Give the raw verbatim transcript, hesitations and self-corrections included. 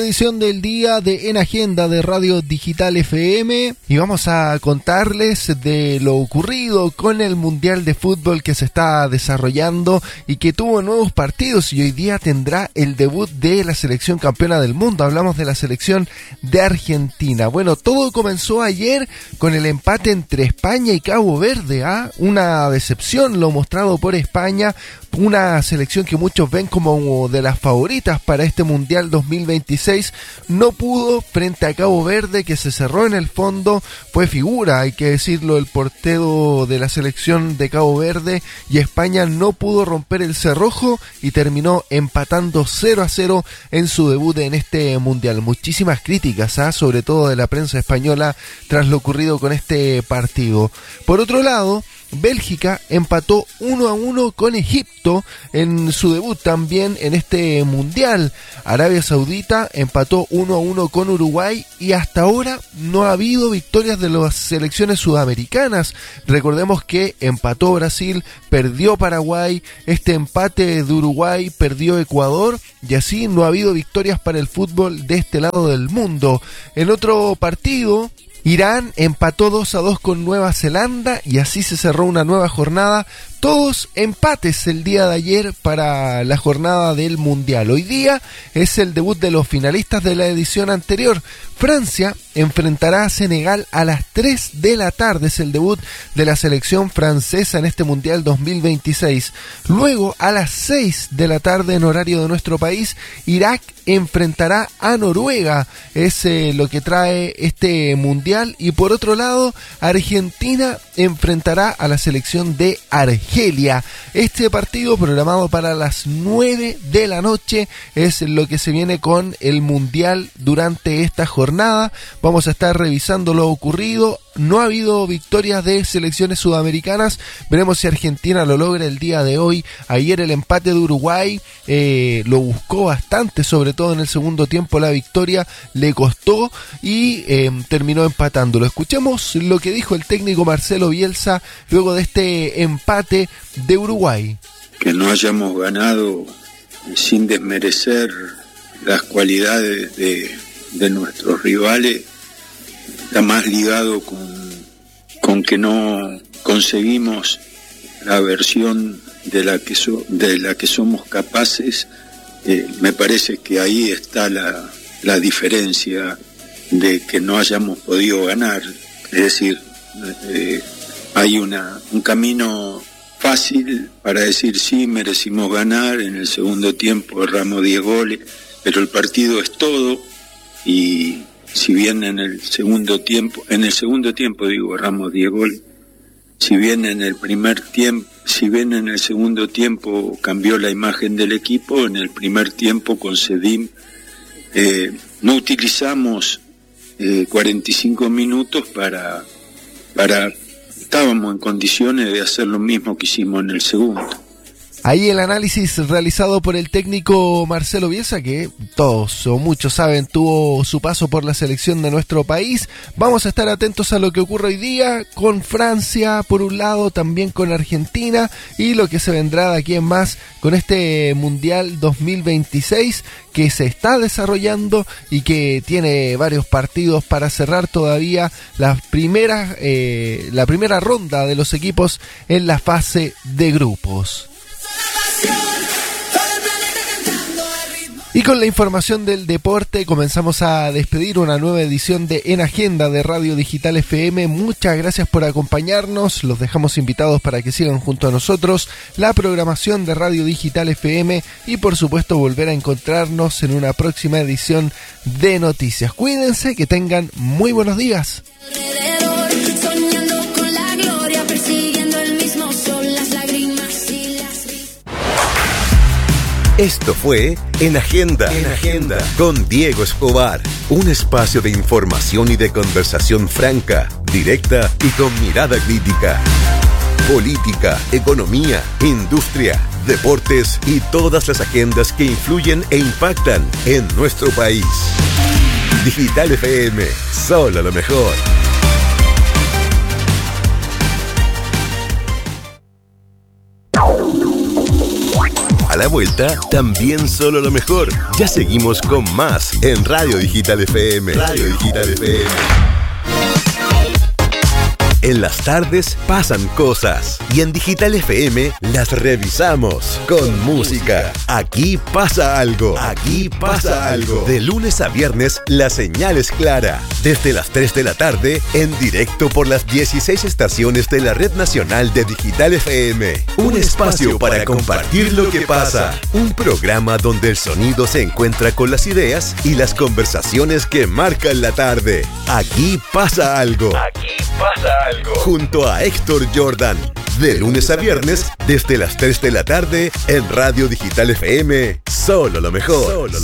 Edición del día de En Agenda de Radio Digital F M y vamos a contarles de lo ocurrido con el Mundial de Fútbol que se está desarrollando y que tuvo nuevos partidos y hoy día tendrá el debut de la selección campeona del mundo. Hablamos de la selección de Argentina. Bueno, todo comenzó ayer con el empate entre España y Cabo Verde, ¿ah? Una decepción lo mostrado por España, una selección que muchos ven como de las favoritas para este Mundial dos mil veintiséis. No pudo frente a Cabo Verde, que se cerró en el fondo, fue figura, hay que decirlo, el portero de la selección de Cabo Verde, y España no pudo romper el cerrojo y terminó empatando cero a cero en su debut en este Mundial. Muchísimas críticas, ¿eh? sobre todo de la prensa española tras lo ocurrido con este partido. Por otro lado, Bélgica empató uno a uno con Egipto en su debut también en este Mundial. Arabia Saudita empató uno a uno con Uruguay y hasta ahora no ha habido victorias de las selecciones sudamericanas. Recordemos que empató Brasil, perdió Paraguay, este empate de Uruguay perdió Ecuador y así no ha habido victorias para el fútbol de este lado del mundo. En otro partido, Irán empató dos a dos con Nueva Zelanda y así se cerró una nueva jornada. Todos empates el día de ayer para la jornada del Mundial. Hoy día es el debut de los finalistas de la edición anterior. Francia enfrentará a Senegal a las tres de la tarde. Es el debut de la selección francesa en este Mundial dos mil veintiséis. Luego, a las seis de la tarde en horario de nuestro país, Irak enfrentará a Noruega. Es eh, lo que trae este Mundial. Y por otro lado, Argentina enfrentará a la selección de Argelia. Este partido, programado para las nueve de la noche, es lo que se viene con el Mundial durante esta jornada. Vamos a estar revisando lo ocurrido. No ha habido victorias de selecciones sudamericanas. Veremos si Argentina lo logra el día de hoy. Ayer el empate de Uruguay eh, lo buscó bastante, sobre todo en el segundo tiempo la victoria le costó y eh, terminó empatándolo. Escuchemos lo que dijo el técnico Marcelo Bielsa luego de este empate de Uruguay. Que no hayamos ganado sin desmerecer las cualidades de, de nuestros rivales está más ligado con, con que no conseguimos la versión de la que, so, de la que somos capaces. Eh, me parece que ahí está la, la diferencia de que no hayamos podido ganar. Es decir, eh, hay una, un camino fácil para decir sí, merecimos ganar, en el segundo tiempo erramos diez goles, pero el partido es todo y si bien en el segundo tiempo, en el segundo tiempo digo, erramos diez goles, si bien en el primer tiempo, si bien en el segundo tiempo cambió la imagen del equipo, en el primer tiempo con Sedim eh, no utilizamos eh, cuarenta y cinco minutos para, para, estábamos en condiciones de hacer lo mismo que hicimos en el segundo. Ahí el análisis realizado por el técnico Marcelo Bielsa, que todos o muchos saben tuvo su paso por la selección de nuestro país. Vamos a estar atentos a lo que ocurre hoy día con Francia por un lado, también con Argentina y lo que se vendrá de aquí en más con este Mundial dos mil veintiséis que se está desarrollando y que tiene varios partidos para cerrar todavía las primeras, eh, la primera ronda de los equipos en la fase de grupos. Y con la información del deporte comenzamos a despedir una nueva edición de En Agenda de Radio Digital F M. Muchas gracias por acompañarnos, los dejamos invitados para que sigan junto a nosotros la programación de Radio Digital F M y por supuesto volver a encontrarnos en una próxima edición de noticias. Cuídense, que tengan muy buenos días. Esto fue En Agenda, En Agenda con Diego Escobar, un espacio de información y de conversación franca, directa y con mirada crítica. Política, economía, industria, deportes y todas las agendas que influyen e impactan en nuestro país. Digital F M, solo lo mejor. la vuelta, también solo lo mejor. Ya seguimos con más en Radio Digital F M. Radio Digital F M. En las tardes pasan cosas y en Digital F M las revisamos con música. Aquí pasa algo. Aquí pasa algo. De lunes a viernes la señal es clara. Desde las tres de la tarde en directo por las dieciséis estaciones de la Red Nacional de Digital F M. Un espacio para compartir lo que pasa. Un programa donde el sonido se encuentra con las ideas y las conversaciones que marcan la tarde. Aquí pasa algo. Aquí pasa algo. Junto a Héctor Jordan, de lunes a viernes, desde las tres de la tarde, en Radio Digital F M, solo lo mejor. Solo lo